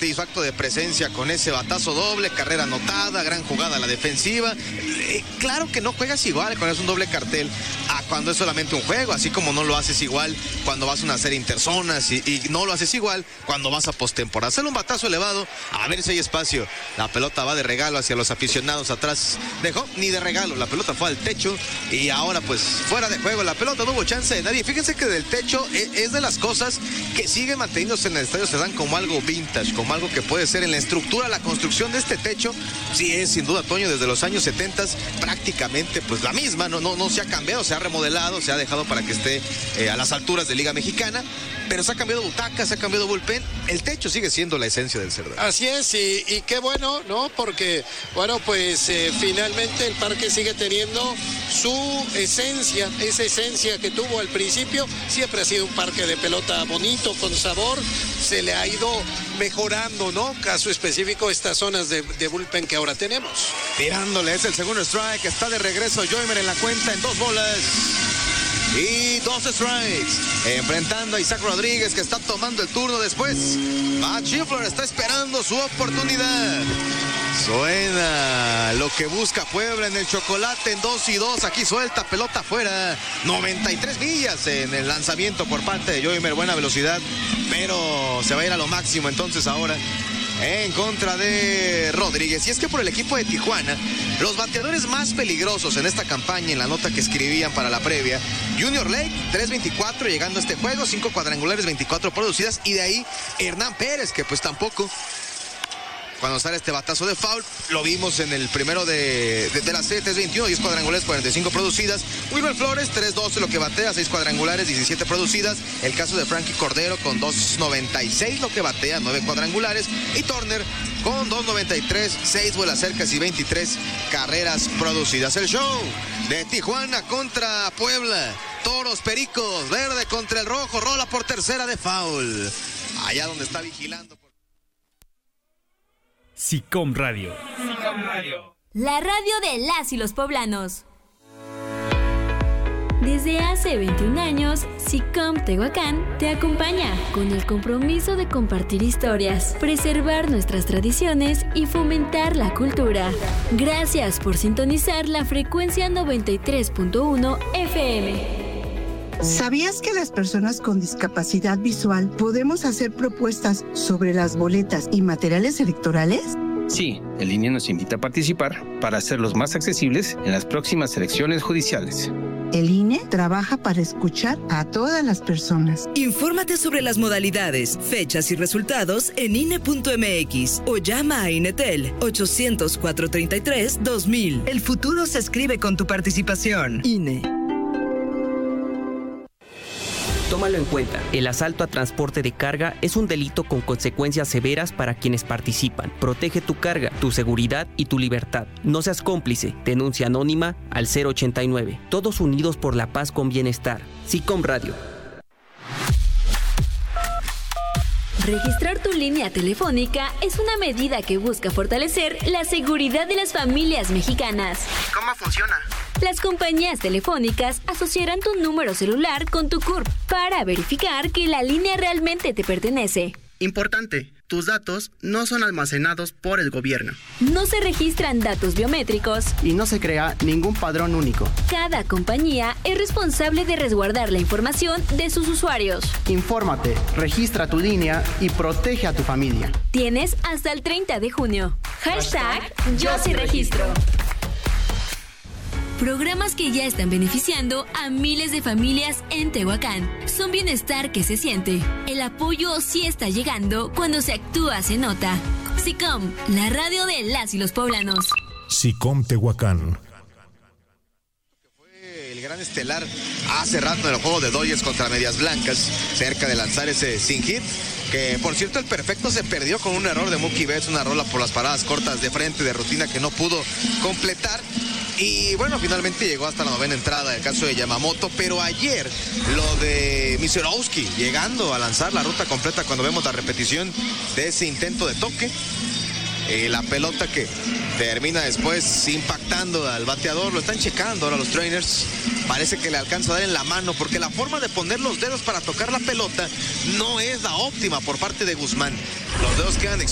de su acto de presencia con ese batazo doble, carrera anotada, gran jugada a la defensiva. Claro que no juegas igual cuando es un doble cartel a cuando es solamente un juego, así como no lo haces igual cuando vas a una serie interzonas y no lo haces igual cuando vas a postemporada. Hacerle un batazo elevado, a ver si hay espacio. La pelota va de regalo hacia los aficionados atrás. Dejó ni de regalo, la pelota fue al techo y ahora pues fuera de juego. La pelota no hubo chance de nadie. Fíjense que del techo es de las cosas que siguen manteniéndose en el estadio, se dan como algo vintage, como algo que puede ser en la estructura, la construcción de este techo. Sí es sin duda, Toño, desde los años 70 prácticamente pues la misma, no se ha cambiado, se ha remodelado, se ha dejado para que esté a las alturas de Liga Mexicana, pero se ha cambiado butacas, se ha cambiado bullpen. El techo sigue siendo la esencia del Cerdán. Así es, y qué bueno, ¿no? Porque, bueno, pues finalmente el parque sigue teniendo su esencia, esa esencia que tuvo al principio. Siempre ha sido un parque de pelota bonito, con sabor. Se le ha ido mejorando, ¿no? Caso específico, estas zonas de bullpen que ahora tenemos. Tirándole, es el segundo strike, está de regreso Joymer en la cuenta en 2 bolas y 2 strikes, enfrentando a Isaac Rodríguez, que está tomando el turno después. Matt Schifler está esperando su oportunidad. Suena lo que busca Puebla en el chocolate en 2-2. Aquí suelta, pelota afuera. 93 millas en el lanzamiento por parte de Joymer. Buena velocidad, pero se va a ir a lo máximo entonces ahora en contra de Rodríguez. Y es que por el equipo de Tijuana, los bateadores más peligrosos en esta campaña, en la nota que escribían para la previa: Junior Lake, 3.24 llegando a este juego, 5 cuadrangulares, 24 producidas, y de ahí Hernán Pérez, que pues tampoco, cuando sale este batazo de foul, lo vimos en el primero de la serie, 3.21, 10 cuadrangulares, 45 producidas. Wilmer Flores, 3.12 lo que batea, 6 cuadrangulares, 17 producidas. El caso de Frankie Cordero con 2.96 lo que batea, 9 cuadrangulares. Y Turner con 2.93, 6 vuelas cercas y 23 carreras producidas. El show de Tijuana contra Puebla. Toros, Pericos, verde contra el rojo, rola por tercera de foul. Allá donde está vigilando. SICOM Radio. La radio de las y los poblanos. Desde hace 21 años, SICOM Tehuacán te acompaña con el compromiso de compartir historias, preservar nuestras tradiciones y fomentar la cultura. Gracias por sintonizar la frecuencia 93.1 FM. ¿Sabías que las personas con discapacidad visual podemos hacer propuestas sobre las boletas y materiales electorales? Sí, el INE nos invita a participar para hacerlos más accesibles en las próximas elecciones judiciales. El INE trabaja para escuchar a todas las personas. Infórmate sobre las modalidades, fechas y resultados en INE.mx o llama a INETEL 800-433-2000. El futuro se escribe con tu participación. INE. Tómalo en cuenta, el asalto a transporte de carga es un delito con consecuencias severas para quienes participan. Protege tu carga, tu seguridad y tu libertad. No seas cómplice. Denuncia anónima al 089. Todos unidos por la paz con bienestar. SICOM Radio. Registrar tu línea telefónica es una medida que busca fortalecer la seguridad de las familias mexicanas. ¿Cómo funciona? Las compañías telefónicas asociarán tu número celular con tu CURP para verificar que la línea realmente te pertenece. Importante, tus datos no son almacenados por el gobierno. No se registran datos biométricos. Y no se crea ningún padrón único. Cada compañía es responsable de resguardar la información de sus usuarios. Infórmate, registra tu línea y protege a tu familia. Tienes hasta el 30 de junio. #Yo sí registro. Programas que ya están beneficiando a miles de familias en Tehuacán. Son bienestar que se siente. El apoyo sí está llegando. Cuando se actúa, se nota. SICOM, la radio de las y los poblanos. SICOM Tehuacán. El gran estelar hace rato en el juego de Dodgers contra Medias Blancas, cerca de lanzar ese sin hit. Que por cierto el perfecto se perdió con un error de Mookie Betts, una rola por las paradas cortas de frente de rutina que no pudo completar. Y bueno, finalmente llegó hasta la 9ª entrada, el caso de Yamamoto. Pero ayer lo de Miserowski llegando a lanzar la ruta completa, cuando vemos la repetición de ese intento de toque. La pelota que termina después impactando al bateador. Lo están checando ahora los trainers. Parece que le alcanza a dar en la mano, porque la forma de poner los dedos para tocar la pelota no es la óptima por parte de Guzmán. Los dedos quedan